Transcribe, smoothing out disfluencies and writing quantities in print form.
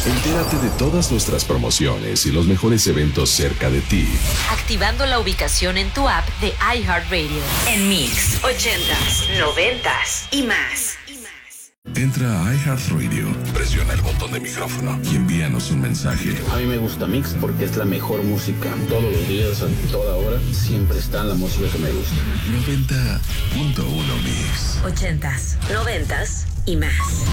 Entérate de todas nuestras promociones y los mejores eventos cerca de ti. Activando la ubicación en tu app de iHeartRadio. En Mix, 80s, 90s y más. Entra a iHeartRadio, presiona el botón de micrófono y envíanos un mensaje. A mí me gusta Mix porque es la mejor música. Todos los días, a toda hora, siempre está la música que me gusta. 90.1 Mix. 80s, 90s y más.